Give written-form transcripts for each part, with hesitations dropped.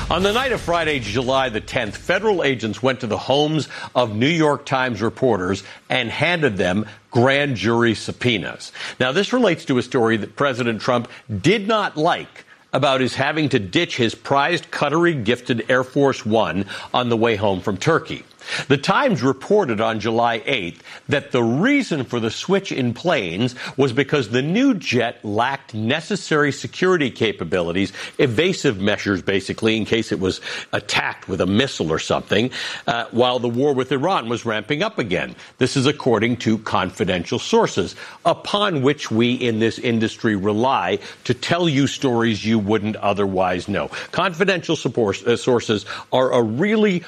On the night of Friday, July the 10th, federal agents went to the homes of New York Times reporters and handed them grand jury subpoenas. Now, this relates to a story that President Trump did not like about his having to ditch his prized Qatari-gifted Air Force One on the way home from Turkey. The Times reported on July 8th that the reason for the switch in planes was because the new jet lacked necessary security capabilities, evasive measures basically in case it was attacked with a missile or something, while the war with Iran was ramping up again. This is according to confidential sources, upon which we in this industry rely to tell you stories you wouldn't otherwise know. Confidential sources are a really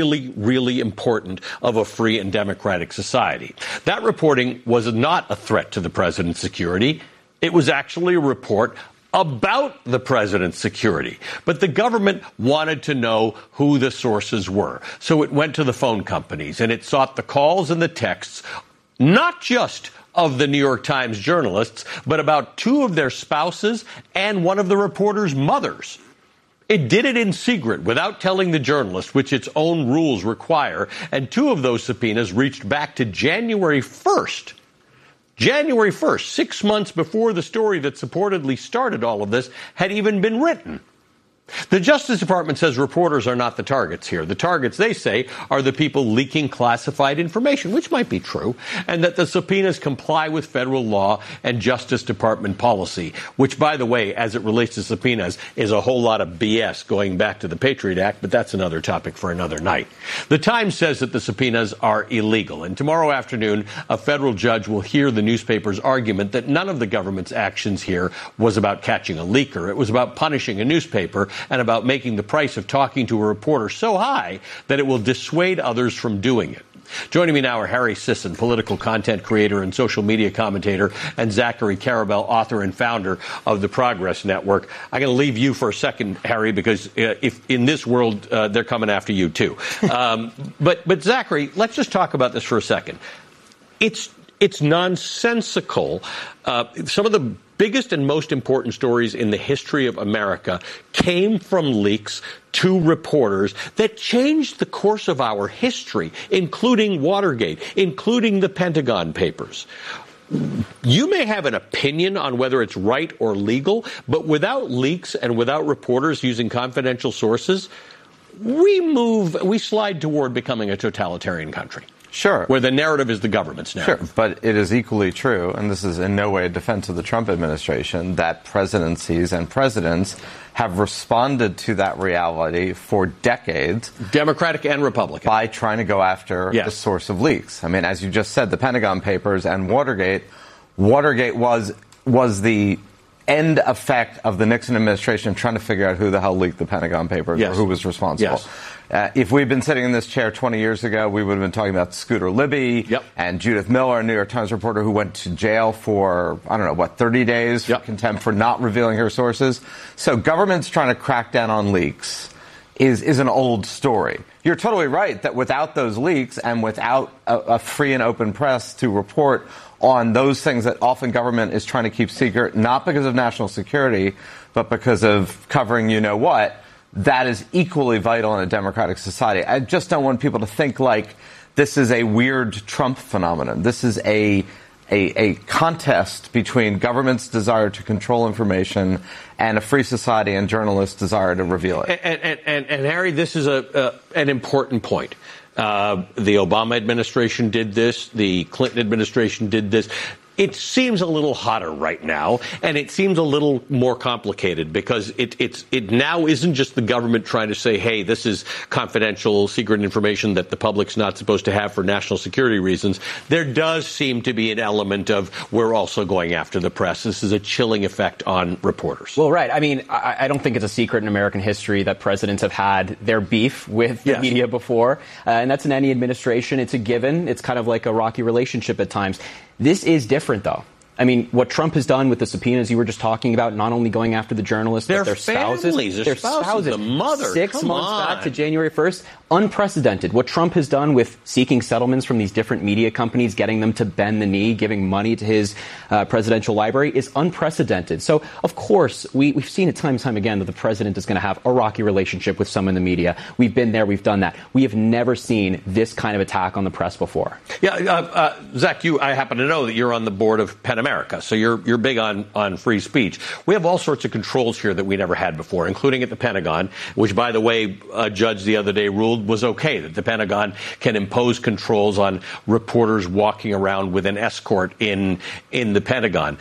important of a free and democratic society. That reporting was not a threat to the president's security. It was actually a report about the president's security. But the government wanted to know who the sources were. So it went to the phone companies and it sought the calls and the texts, not just of the New York Times journalists, but about two of their spouses and one of the reporters' mothers. It did it in secret without telling the journalist, which its own rules require, and two of those subpoenas reached back to January 1st. January 1st, 6 months before the story that supportedly started all of this had even been written. The Justice Department says reporters are not the targets here. The targets, they say, are the people leaking classified information, which might be true, and that the subpoenas comply with federal law and Justice Department policy, which, by the way, as it relates to subpoenas, is a whole lot of BS going back to the Patriot Act, but that's another topic for another night. The Times says that the subpoenas are illegal, and tomorrow afternoon, a federal judge will hear the newspaper's argument that none of the government's actions here was about catching a leaker. It was about punishing a newspaper and about making the price of talking to a reporter so high that it will dissuade others from doing it. Joining me now are Harry Sisson, political content creator and social media commentator, and Zachary Karabell, author and founder of the Progress Network. I'm going to leave you for a second, Harry, because if in this world, they're coming after you, too. But Zachary, let's just talk about this for a second. It's nonsensical. Some of the biggest and most important stories in the history of America came from leaks to reporters that changed the course of our history, including Watergate, including the Pentagon Papers. You may have an opinion on whether it's right or legal, but without leaks and without reporters using confidential sources, we slide toward becoming a totalitarian country. Sure. Where the narrative is the government's narrative. Sure, but it is equally true, and this is in no way a defense of the Trump administration, that presidencies and presidents have responded to that reality for decades. Democratic and Republican. By trying to go after the source of leaks. I mean, as you just said, the Pentagon Papers and Watergate was the end effect of the Nixon administration trying to figure out who the hell leaked the Pentagon Papers or who was responsible. Yes. If we'd been sitting in this chair 20 years ago, we would have been talking about Scooter Libby and Judith Miller, a New York Times reporter who went to jail for, 30 days for contempt for not revealing her sources. So government's trying to crack down on leaks is an old story. You're totally right that without those leaks and without a free and open press to report on those things that often government is trying to keep secret, not because of national security, but because of covering you-know-what, that is equally vital in a democratic society. I just don't want people to think like this is a weird Trump phenomenon. This is a contest between government's desire to control information and a free society and journalists' desire to reveal it. And Harry, this is an important point. The Obama administration did this. The Clinton administration did this. It seems a little hotter right now, and it seems a little more complicated because it now isn't just the government trying to say, hey, this is confidential, secret information that the public's not supposed to have for national security reasons. There does seem to be an element of we're also going after the press. This is a chilling effect on reporters. Well, right. I mean, I don't think it's a secret in American history that presidents have had their beef with the media before, and that's in any administration. It's a given. It's kind of like a rocky relationship at times. This is different, though. I mean, what Trump has done with the subpoenas you were just talking about, not only going after the journalists, but their spouses. Their spouses, the mother. 6 months back to January 1st. unprecedented. What Trump has done with seeking settlements from these different media companies, getting them to bend the knee, giving money to his presidential library is unprecedented. So, of course, we've seen it time and time again that the president is going to have a rocky relationship with some in the media. We've been there. We've done that. We have never seen this kind of attack on the press before. Yeah, Zach, I happen to know that you're on the board of PEN America, so you're big on free speech. We have all sorts of controls here that we never had before, including at the Pentagon, which, by the way, a judge the other day ruled was okay, that the Pentagon can impose controls on reporters walking around with an escort in the Pentagon.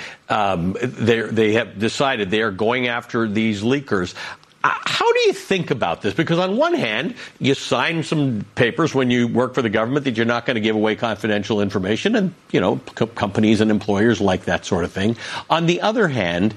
They have decided they are going after these leakers. How do you think about this? Because on one hand, you sign some papers when you work for the government that you're not going to give away confidential information, and, companies and employers like that sort of thing. On the other hand,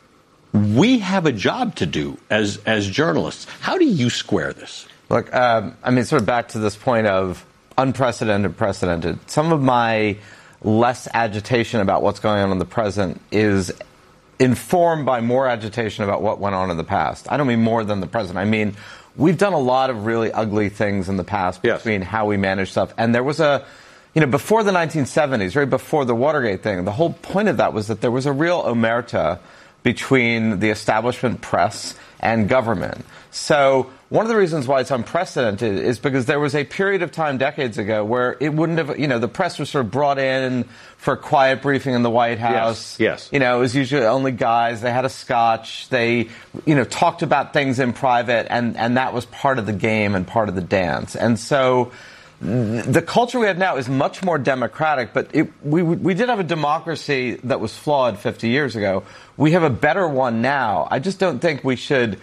we have a job to do as journalists. How do you square this? Look, sort of back to this point of unprecedented, precedented. Some of my less agitation about what's going on in the present is informed by more agitation about what went on in the past. I don't mean more than the present. I mean, we've done a lot of really ugly things in the past between how we manage stuff. And there was before the 1970s, right before the Watergate thing, the whole point of that was that there was a real omerta between the establishment press and government. So one of the reasons why it's unprecedented is because there was a period of time decades ago where it wouldn't have, the press was sort of brought in for a quiet briefing in the White House. Yes. It was usually only guys. They had a scotch. They, talked about things in private, and that was part of the game and part of the dance. And so the culture we have now is much more democratic, but we did have a democracy that was flawed 50 years ago. We have a better one now. I just don't think we should,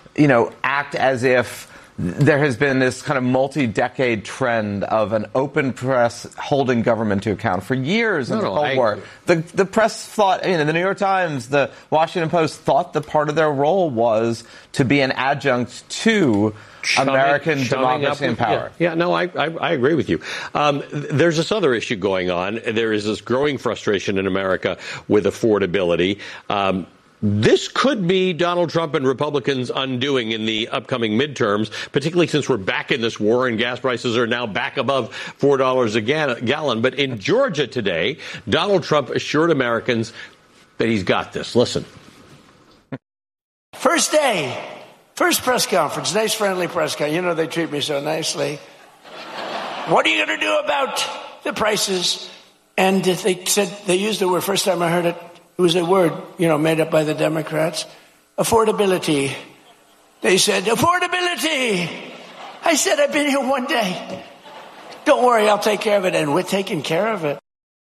act as if there has been this kind of multi-decade trend of an open press holding government to account. For years in the Cold War, the press thought, the New York Times, the Washington Post thought that part of their role was to be an adjunct to American democracy and power. I agree with you. There's this other issue going on. There is this growing frustration in America with affordability. This could be Donald Trump and Republicans' undoing in the upcoming midterms, particularly since we're back in this war and gas prices are now back above $4 a gallon. But in Georgia today, Donald Trump assured Americans that he's got this. Listen. First day, first press conference, nice friendly press conference. They treat me so nicely. What are you going to do about the prices? And they said, they used the word, first time I heard it, it was a word, made up by the Democrats. Affordability. They said, affordability. I said, I've been here one day. Don't worry, I'll take care of it. And we're taking care of it.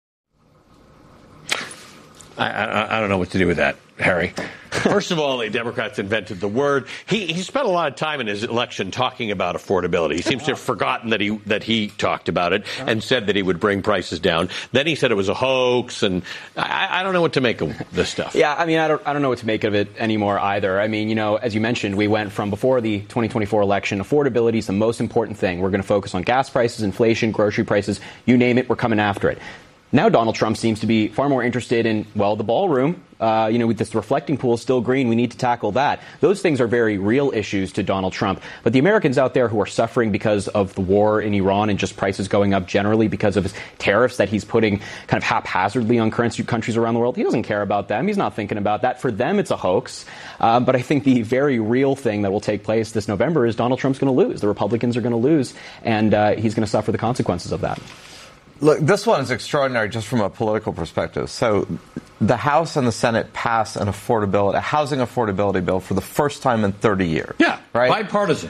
I don't know what to do with that, Harry. First of all, the Democrats invented the word. He spent a lot of time in his election talking about affordability. He seems to have forgotten that he talked about it and said that he would bring prices down. Then he said it was a hoax, and I don't know what to make of this stuff. Yeah, I don't know what to make of it anymore either. As you mentioned, we went from before the 2024 election, affordability is the most important thing. We're going to focus on gas prices, inflation, grocery prices, you name it, we're coming after it. Now Donald Trump seems to be far more interested in, the ballroom. With this reflecting pool still green, we need to tackle that. Those things are very real issues to Donald Trump. But the Americans out there who are suffering because of the war in Iran and just prices going up generally because of his tariffs that he's putting kind of haphazardly on countries around the world, he doesn't care about them. He's not thinking about that. For them, it's a hoax. But I think the very real thing that will take place this November is Donald Trump's going to lose. The Republicans are going to lose, and he's going to suffer the consequences of that. Look, this one is extraordinary just from a political perspective. So the House and the Senate pass a housing affordability bill for the first time in 30 years. Yeah, right? Bipartisan.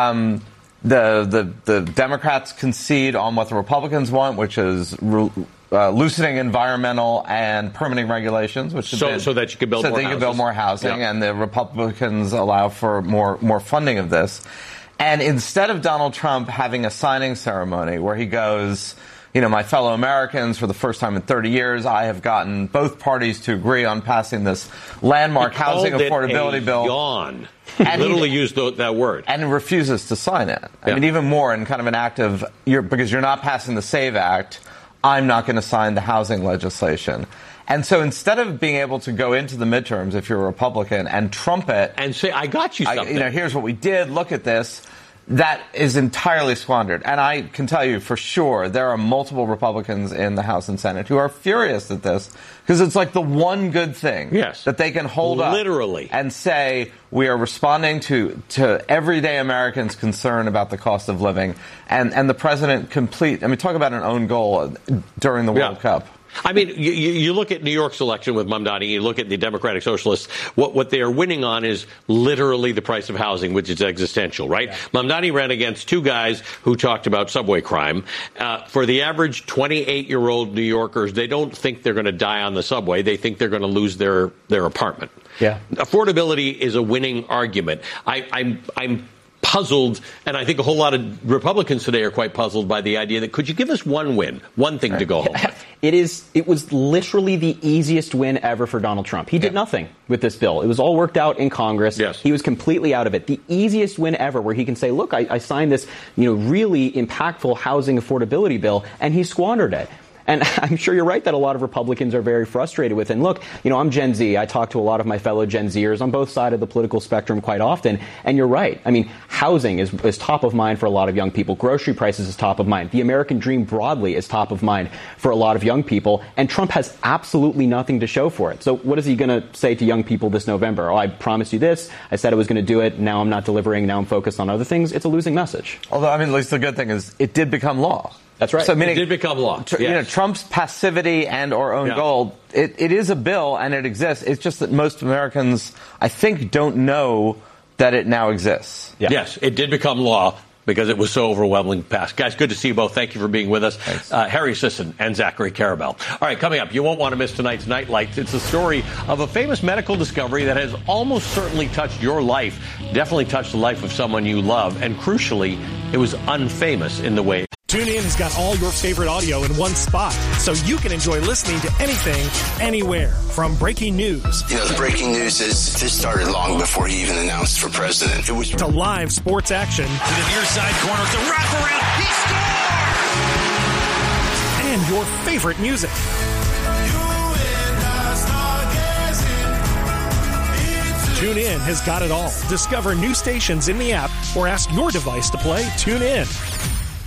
The Democrats concede on what the Republicans want, which is loosening environmental and permitting regulations, which so that you can build more housing, and the Republicans allow for more funding of this. And instead of Donald Trump having a signing ceremony where he goes, my fellow Americans, for the first time in 30 years, I have gotten both parties to agree on passing this landmark housing affordability bill. Yawn. And literally used that word. And refuses to sign it. I mean, even more in kind of an act of, because you're not passing the SAVE Act, I'm not going to sign the housing legislation. And so instead of being able to go into the midterms, if you're a Republican, and trumpet and say, I got you something. Here's what we did. Look at this. that is entirely squandered. And I can tell you for sure there are multiple Republicans in the House and Senate who are furious at this because it's like the one good thing that they can hold up and say we are responding to everyday Americans' concern about the cost of living. And the president talk about an own goal during the World Cup. I mean, you look at New York's election with Mamdani, you look at the Democratic Socialists, what they are winning on is literally the price of housing, which is existential, right? Yeah. Mamdani ran against two guys who talked about subway crime. For the average 28-year-old New Yorkers, they don't think they're going to die on the subway. They think they're going to lose their apartment. Yeah. Affordability is a winning argument. I'm puzzled, and I think a whole lot of Republicans today are quite puzzled by the idea that could you give us one win, one thing to go home with? It was literally the easiest win ever for Donald Trump. He did nothing with this bill. It was all worked out in Congress. Yes. He was completely out of it. The easiest win ever where he can say, look, I signed this really impactful housing affordability bill, and he squandered it. And I'm sure you're right that a lot of Republicans are very frustrated with it. And look, I'm Gen Z. I talk to a lot of my fellow Gen Zers on both sides of the political spectrum quite often. And you're right. I mean, housing is top of mind for a lot of young people. Grocery prices is top of mind. The American dream broadly is top of mind for a lot of young people. And Trump has absolutely nothing to show for it. So what is he going to say to young people this November? Oh, I promised you this. I said I was going to do it. Now I'm not delivering. Now I'm focused on other things. It's a losing message. Although, at least the good thing is it did become law. That's right. So, meaning, it did become law. Trump's passivity and or own goal, it is a bill and it exists. It's just that most Americans, I think, don't know that it now exists. Yeah. Yes, it did become law because it was so overwhelmingly passed. Guys, good to see you both. Thank you for being with us. Harry Sisson and Zachary Karabell. All right, coming up, you won't want to miss tonight's Nightlights. It's the story of a famous medical discovery that has almost certainly touched your life, definitely touched the life of someone you love, and crucially, it was unfamous in the way. TuneIn has got all your favorite audio in one spot, so you can enjoy listening to anything, anywhere. From breaking news. The breaking news is this started long before he even announced for president. It was to live sports action. To the near side corner, the wraparound, he scores! And your favorite music. TuneIn has got it all. Discover new stations in the app or ask your device to play TuneIn.